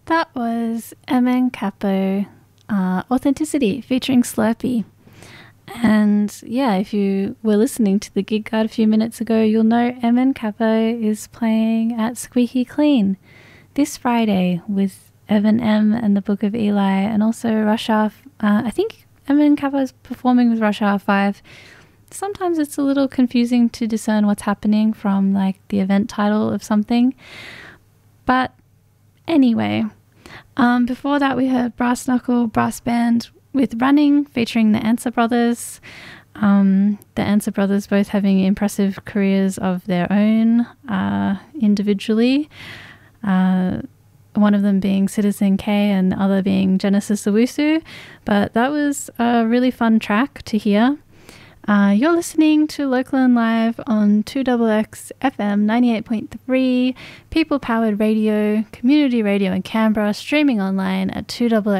That was MN Capo Authenticity featuring Slurpee. And yeah, if you were listening to the gig guide a few minutes ago, you'll know MN Capo is playing at Squeaky Clean this Friday with Evan M and the Book of Eli, and also Rush Hour. I think MN Capo is performing with Rush Hour 5. Sometimes it's a little confusing to discern what's happening from like the event title of something. But anyway, before that we heard Brass Knuckle Brass Band with Running featuring the Answer Brothers. The Answer Brothers both having impressive careers of their own individually. One of them being Citizen K and the other being Genesis Owusu. But that was a really fun track to hear. You're listening to Local and Live on 2XX FM 98.3, people-powered radio, community radio in Canberra, streaming online at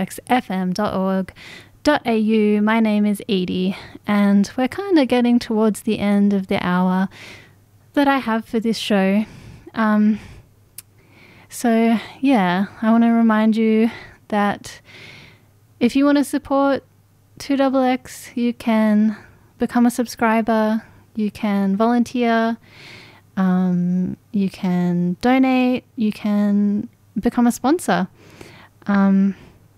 2xxfm.org.au. My name is Edie, and we're kind of getting towards the end of the hour that I have for this show. So, yeah, I want to remind you that if you want to support 2XX, you can become a subscriber, you can volunteer, you can donate, you can become a sponsor. And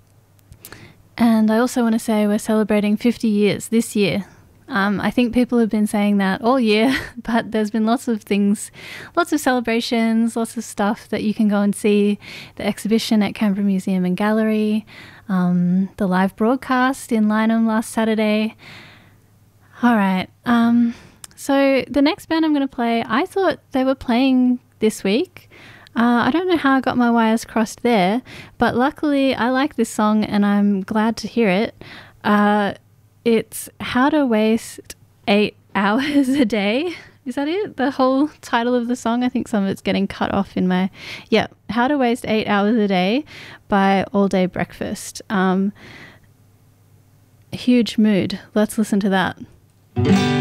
I also want to say we're celebrating 50 years this year. I think people have been saying that all year, but there's been lots of things, lots of celebrations, lots of stuff that you can go and see. The exhibition at Canberra Museum and Gallery, the live broadcast in Lyneham last Saturday. All right, so the next band I'm going to play, I thought they were playing this week. I don't know how I got my wires crossed there, but luckily I like this song and I'm glad to hear it. It's How to Waste 8 Hours a Day. Is that it? The whole title of the song? I think some of it's getting cut off in my... Yeah, How to Waste 8 Hours a Day by All Day Breakfast. Huge mood. Let's listen to that.